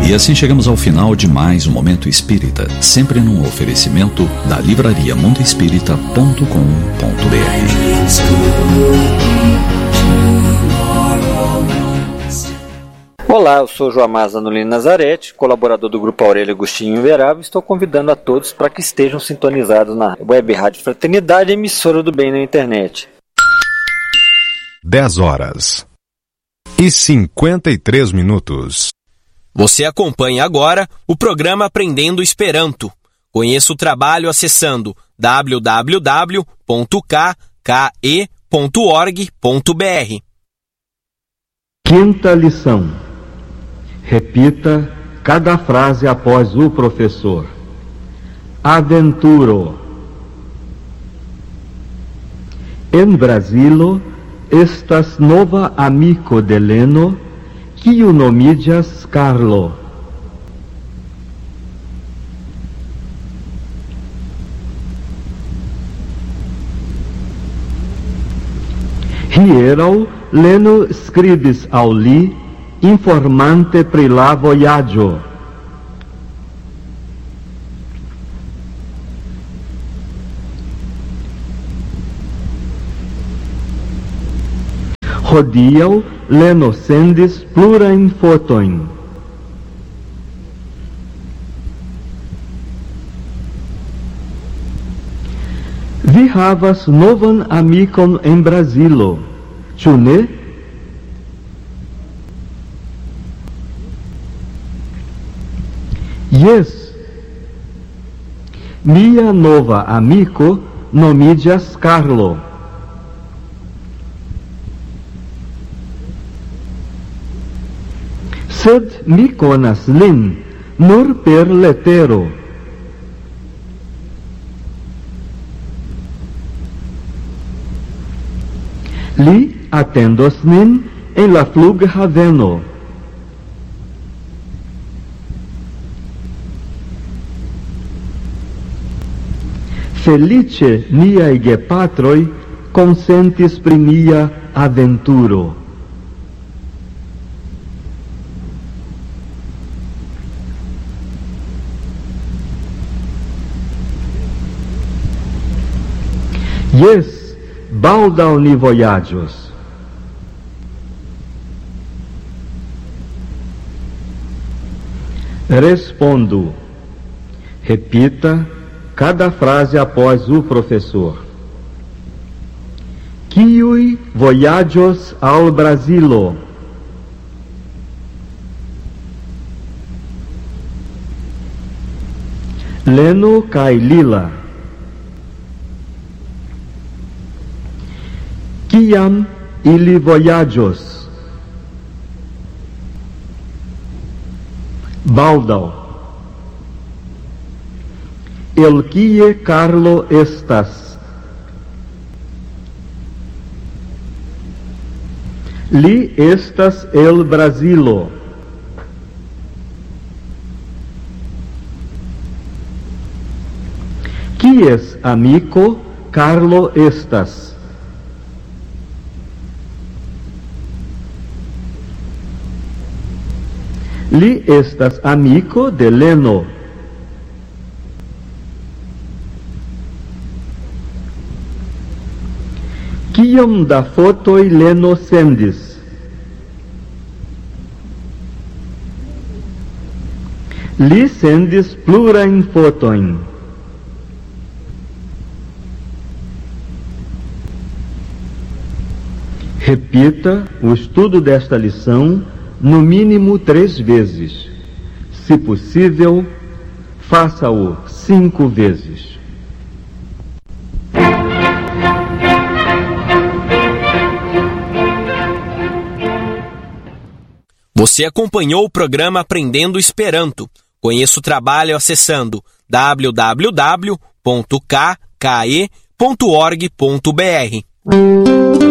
E assim chegamos ao final de mais um Momento Espírita, sempre num oferecimento da livraria mundoespírita.com.br. Olá, eu sou João Zanolino Nazarete, colaborador do Grupo Aurélio Agostinho Inverável. Estou convidando a todos para que estejam sintonizados na Web Rádio Fraternidade, emissora do bem na internet. 10h53. Você acompanha agora o programa Aprendendo Esperanto. Conheça o trabalho acessando www.kke.org.br. Quinta lição. Repita cada frase após o professor. Aventuro. En Brasilo estas nova amico de Leno, kiu nomiĝas Carlo. Hieraŭ Leno skribis al li informante pri la vojaĝo. Hodiaŭ Leno sendis plurajn fotojn. Vi havas novan amikon en Brazilo, ĉu ne? Jes. Mia nova amiko nomiĝas Carlo. Sed mi konas lin nur per letero. Li atendos nin en la flughaveno. Felice miaj gepatroj konsentis pri mia aventuro. Jes, baldaŭ ni vojaĝos. Respondu. Repita cada frase após o professor. Kiuj vojaĝos al Brazilo? Leno kaj Lila. Kiam ili vojaĝos? Baldaŭ. El kie Carlo estas? Li estas el Brazilo. Kies amiko Carlo estas? Li estas amiko de Leno. Kiom da fotoj Leno sendis? Li sendis plurajn fotojn. Repita o estudo desta lição no mínimo 3 vezes. Se possível, faça-o 5 vezes. Você acompanhou o programa Aprendendo Esperanto. Conheça o trabalho acessando www.kke.org.br.